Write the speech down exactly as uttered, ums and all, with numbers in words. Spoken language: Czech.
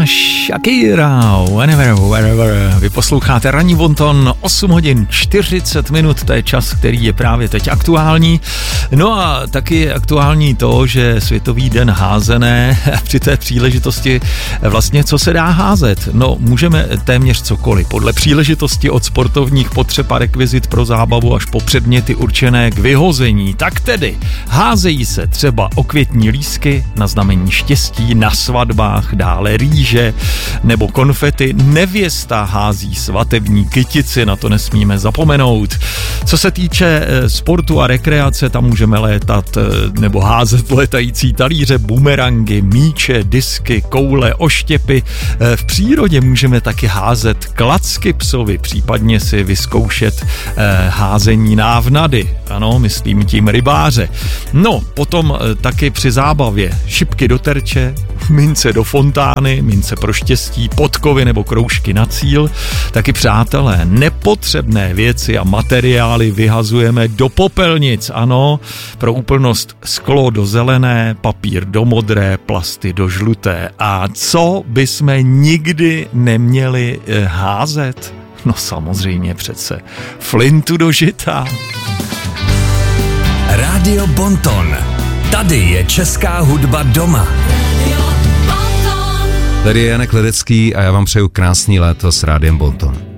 Shakira, whenever, wherever. Vy posloucháte Ranní bonton, osm hodin čtyřicet minut, to je čas, který je právě teď aktuální. No a taky je aktuální to, že Světový den házené, při té příležitosti vlastně co se dá házet? No, můžeme téměř cokoliv. Podle příležitosti od sportovních potřeb a rekvizit pro zábavu až po předměty určené k vyhození. Tak tedy, házejí se třeba okvětní lístky na znamení štěstí, na svatbách, dále rýže nebo konfety. Nevěsta hází svatební kytici, na to nesmíme zapomenout. Co se týče sportu a rekreace, tam můžeme létat nebo házet létající talíře, bumerangy, míče, disky, koule, oštěpy. V přírodě můžeme taky házet klacky psovi, případně si vyzkoušet házení návnady. Ano, myslím tím rybáře. No, potom taky při zábavě šipky do terče, mince do fontány, mince pro štěstí, podkovy nebo kroužky na cíl. Taky přátelé, nepotřebné věci a materiály vyhazujeme do popelnic. Ano, pro úplnost sklo do zelené, papír do modré, plasty do žluté. A co bychom nikdy neměli házet? No samozřejmě přece flintu do žita. Rádio Bonton. Tady je česká hudba doma. Tady je Janek Ledecký a já vám přeju krásný léto s Rádiem Bonton.